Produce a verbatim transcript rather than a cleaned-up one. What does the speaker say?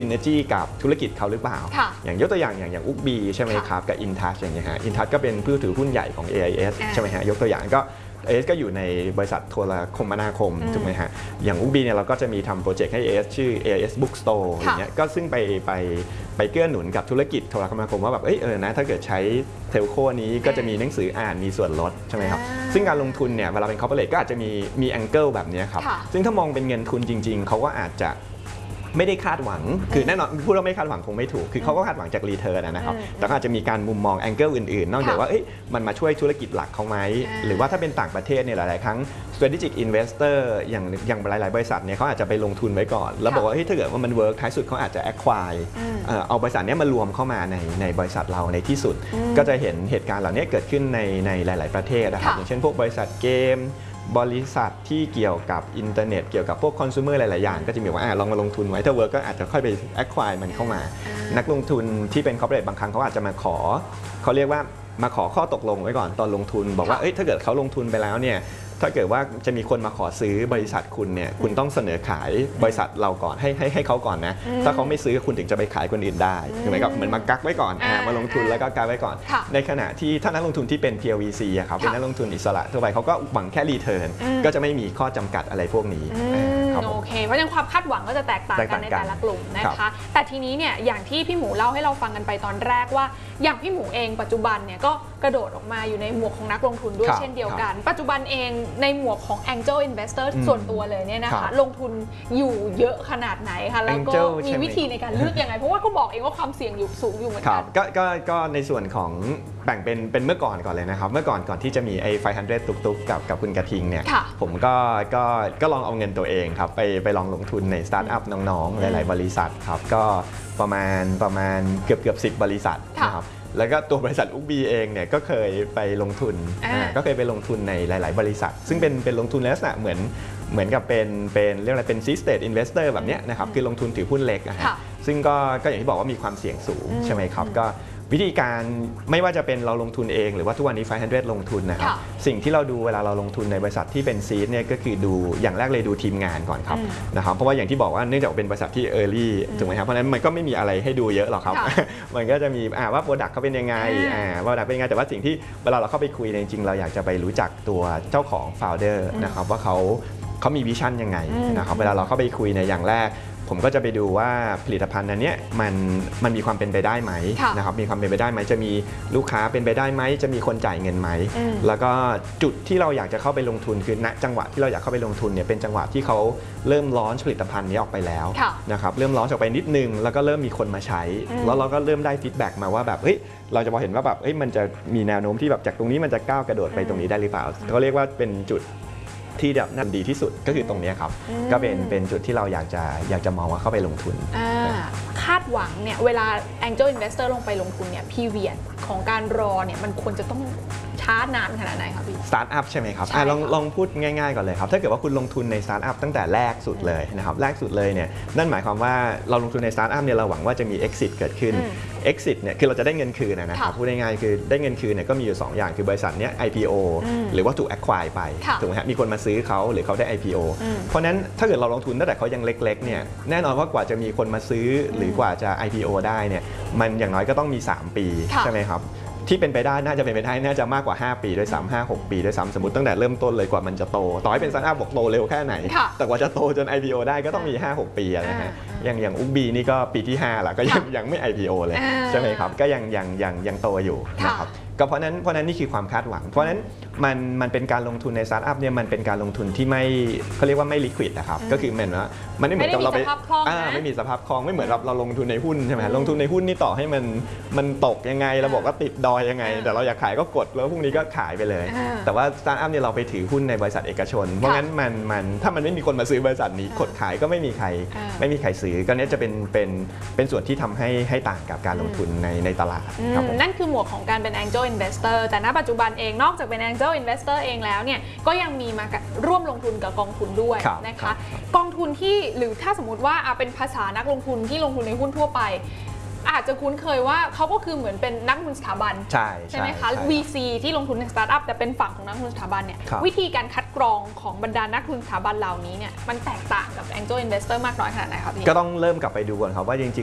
อินเนอร์จีกับธุรกิจเขาหรือเปล่าอย่างยกตัวอย่างอย่างอย่างอุกบีใช่ไหมครับกับอินทัชอย่างเงี้ยฮะอินทัชก็เป็นผู้ถือหุ้นใหญ่ของ เอ ไอ เอส ใช่ไหมฮะยกตัวอย่างก็เอ เอส ก็อยู่ในบริษัทโทรคมนาคมถูกไหมฮะอย่างอุกบีเนี่ยเราก็จะมีทำโปรเจกต์ให้ เอ เอส ชื่อ เอ ไอ เอส Bookstore อย่างเงี้ยก็ซึ่งไปไปไปเกื้อหนุนกับธุรกิจโทรคมนาคมว่าแบบเออเออนะถ้าเกิดใช้เทลโคนี้ก็จะมีหนังสืออ่านมีส่วนลดใช่ไหมครับซึ่งการลงทุนเนี่ยเวลาเป็นคอร์ปอเรทก็อาจจะมีมีแองเกิลแบบนี้ครับซึ่งถ้ามองเป็นเงินทุนจริงๆเขาก็อาจจะไม่ได้คาดหวังคือแน่นอนพูดว่าไม่คาดหวังคงไม่ถูกคือเขาก็คาดหวังจากรีเทิร์นนะครับแต่ก็อาจจะมีการมุมมองแองเกิลอื่นๆนอกจากว่าเอ๊ะมันมาช่วยธุรกิจหลักเขาไหมหรือว่าถ้าเป็นต่างประเทศเนี่ยหลายๆครั้ง strategic investor อย่างอย่างหลายๆบริษัทเนี่ยเขาอาจจะไปลงทุนไว้ก่อนแล้วบอกว่าเฮ้ยถ้าเกิดว่ามันเวิร์กท้ายสุดเขาอาจจะ acquire เอาบริษัทนี้มารวมเข้ามาในในบริษัทเราในที่สุดก็จะเห็นเหตุการณ์เหล่านี้เกิดขึ้นในในหลายๆประเทศนะครับอย่างเช่นพวกบริษัทเกมบริษัทที่เกี่ยวกับอินเทอร์เน็ตเกี่ยวกับพวกคอน sumer หลายๆอย่างก็จะมีว่าลองมาลงทุนไว้ถ้าเวิร์กก็อาจจะค่อยไป acquire มันเข้ามานักลงทุนที่เป็น corporate บางครั้งเขาอาจจะมาขอเขาเรียกว่ามาขอข้อตกลงไว้ก่อนตอนลงทุนบอกว่าเอ้ยถ้าเกิดเขาลงทุนไปแล้วเนี่ยถ้าเกิดว่าจะมีคนมาขอซื้อบริษัทคุณเนี่ยคุณต้องเสนอขายบริษัทเราก่อนให้ให้ให้เขาก่อนนะถ้าเขาไม่ซื้อคุณถึงจะไปขายคนอื่นได้เหมือนกับเหมือนมากักไว้ก่อนมาลงทุนแล้วก็กักไว้ก่อนในขณะที่ถ้านักลงทุนที่เป็น พี แอล วี ซี อะครับเป็นนักลงทุนอิสระทั่วไปเขาก็หวังแค่รีเทิร์นก็จะไม่มีข้อจำกัดอะไรพวกนี้โอเคเพราะฉะนั้นความคาดหวังก็จะแตกต่างกันในแต่ละกลุ่มนะคะแต่ทีนี้เนี่ยอย่างที่พี่หมูเล่าให้เราฟังกันไปตอนแรกว่าอย่างพี่หมูเองปัจจุบันเนี่ยก็กระโดดออกมาอยู่ในหมวกของนักลงทุนด้วยเช่นเดียวกันปัจจุบันเองในหมวกของ Angel Investor ส่วนตัวเลยเนี่ยนะคะลงทุนอยู่เยอะขนาดไหนคะแล้วก็มีวิธีในการเลือกยังไงเพราะว่าก็บอกเองว่าความเสี่ยงอยู่สูงอยู่เหมือนกันก็ก็ก็ในส่วนของแบ่งเป็นเป็นเมื่อก่อนก่อนเลยนะครับเมื่อก่อนก่อนที่จะมีไอ้ไฟว์ฮันเดรดตุกๆกับกับคุณกระทิงเนี่ยผมก็ก็ก็ลองเอาเงินตัวเองครับไปไปลองลงทุนในสตาร์ทอัพน้องๆหลายๆบริษัทครับก็ประมาณประมาณเกือบเกือบสิบบริษัทนะครับแล้วก็ตัวบริษัทอุกบีเองเนี่ยก็เคยไปลงทุนก็เคยไปลงทุนในหลายๆบริษัทซึ่งเป็นเป็นลงทุนลักษณะเหมือนเหมือนกับเป็นเป็นเรียกอะไรเป็น seed stage investor แบบนี้นะครับคือลงทุนถือหุ้นเล็กนะฮะซึ่งก็ก็อย่างที่บอกว่ามีความเสี่ยงสูงใช่ไหมครับก็วิธีการไม่ว่าจะเป็นเราลงทุนเองหรือว่าทุกวันนี้ไฟว์ฮันเดรดลงทุนนะครับสิ่งที่เราดูเวลาเราลงทุนในบริษัทที่เป็นซีดเนี่ยก็คือดูอย่างแรกเลยดูทีมงานก่อนครับนะครับเพราะว่าอย่างที่บอกว่าเนื่องจากเป็นบริษัทที่ early ถูกไหมครับเพราะฉะนั้นมันก็ไม่มีอะไรให้ดูเยอะหรอกครับมันก็จะมีว่าโปรดักต์เขาเป็นยังไงว่าโปรดักต์เป็นยังไงแต่ว่าสิ่งที่เวลาเราเข้าไปคุยจริงๆเราอยากจะไปรู้จักตัวเจ้าของ founder นะครับว่าเขาเขามีวิชั่นยังไงนะครับเวลาเราเข้าไปคุยในอย่างแรกผมก็จะไปดูว่าผลิตภัณฑ์นั้นเนี่ยมันมันมีความเป็นไปได้ไหมนะครับมีความเป็นไปได้ไหมจะมีลูกค้าเป็นไปได้ไหมจะมีคนจ่ายเงินไหมแล้วก็จุดที่เราอยากจะเข้าไปลงทุนคือณจังหวะที่เราอยากเข้าไปลงทุนเนี่ยเป็นจังหวะที่เขาเริ่มลอนช์ผลิตภัณฑ์นี้ออกไปแล้วนะครับเริ่มลอนช์ออกไปนิดนึงแล้วก็เริ่มมีคนมาใช้แล้วเราก็เริ่มได้ฟีดแบ็กมาว่าแบบเฮ้ยเราจะพอเห็นว่าแบบเฮ้ยมันจะมีแนวโน้มที่แบบจากตรงนี้มันจะก้าวกระโดดไปตรงนี้ได้หรือเปล่าเขาเรียกว่าเป็นจุดที่นั่นดีที่สุดก็คือตรงนี้ครับก็เป็นเป็นจุดที่เราอยากจะอยากจะมองว่าเข้าไปลงทุนคาดหวังเนี่ยเวลา Angel Investor ลงไปลงทุนเนี่ย period ของการรอเนี่ยมันควรจะต้องช้านานขนาดไหนครับพี่สตาร์ทอัพใช่ไหมครับลองลองพูดง่ายๆก่อนเลยครับถ้าเกิดว่าคุณลงทุนในสตาร์ทอัพตั้งแต่แรกสุดเลยนะครับแรกสุดเลยเนี่ยนั่นหมายความว่าเราลงทุนในสตาร์ทอัพเนี่ยเราหวังว่าจะมี exit เกิดขึ้น exit เนี่ยคือเราจะได้เงินคืนนะครับพูดง่ายๆคือได้เงินคืนเนี่ยก็มีอยู่สองอย่างคือบริษัทเนี้ย ไอ พี โอ หรือว่าถูก acquire ไปถูกไหมครับมีคนมาซื้อเขาหรือเขาได้ ไอ พี โอ เพราะนั้นถ้าเกิดเราลงทุนตั้งแต่เขายังเล็กๆเนี่ยแน่นอนว่ากว่าจะมีคนมาซื้อหรือกว่าจะ ไอ พี โอ ได้เนี่ยมันอย่างน้อยก็ต้องมีสามปีใช่ไหมครับที่เป็นไปได้น่าจะเป็นไปได้น่าจะมากกว่าห้าปีด้วยซ้ำห้า หกปีด้วยซ้ำสมมติตั้งแต่เริ่มต้นเลยกว่ามันจะโตต่อให้เป็นสตาร์ทอัพบอกโตเร็วแค่ไหนแต่กว่าจะโตจน ไอ พี โอ ได้ก็ต้องมี ห้า หก ปีนะฮะอย่างอย่างอุกบีนี่ก็ปีที่ห้าแล้วก็ยังยังไม่ ไอ พี โอ เลยใช่ไหมครับก็ยังยังยังยังโตอยู่นะครับก็เพราะนั้นเพราะนั้นนี่คือความคาดหวังเพราะนั้นมันมันเป็นการลงทุนในสตาร์ทอัพเนี่ยมันเป็นการลงทุนที่ไม่เขาเรียกว่าไม่ liquid นะครับก็คือเหมือนว่ามันไม่เหมือนกับเราไปไม่มีสภาพคล่องไม่เหมือนเราเราลงทุนในหุ้นใช่ไหมลงทุนในหุ้นนี่ต่อให้มันมันตกยังไงเราบอกว่าติดดอยยังไงแต่เราอยากขายก็กดแล้วพรุ่งนี้ก็ขายไปเลยแต่ว่าสตาร์ทอัพเนี่ยเราไปถือหุ้นในบริษัทเอกชนเพราะงั้นมันมันถ้ามันไม่มีคนมาซื้อบริษัทนี้กดขายก็ไม่มีใครไม่มีใครซื้อก็นี้จะเป็นเป็นเป็นส่วนที่ทำให้ให้ต่างกับการลงทุนในในตลาดนั่นคือหมวกของการเป็น Angel Investor แต่ณปัจจุบันเองนอกจากเป็น Angel Investor เองแล้วเนี่ยก็ยังมีมาร่วมลงทุนกับกองทุนด้วยนะคะกองทุนที่หรือถ้าสมมติว่าเป็นภาษานักลงทุนที่ลงทุนในหุ้นทั่วไปอาจจะคุ้นเคยว่าเขาก็คือเหมือนเป็นนักลงทุนสถาบันใช่ใช่ไหมคะ วี ซี ที่ลงทุนในสตาร์ทอัพแต่เป็นฝั่งของนักลงทุนสถาบันเนี่ยวิธีการคัดกรรองของบรรดานักทุนสถาบันเหล่านี้เนี่ยมันแตกต่างกับ Angel Investor มากน้อยขนาดไหนครับพี่ก็ต้องเริ่มกลับไปดูก่อนครับว่าจริง